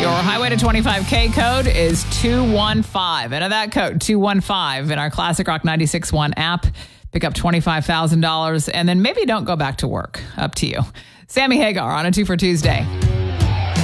Your Highway to 25K code is 215. Enter that code, 215, in our Classic Rock 96.1 app. Pick up $25,000, and then maybe don't go back to work. Up to you. Sammy Hagar on a 2 for Tuesday.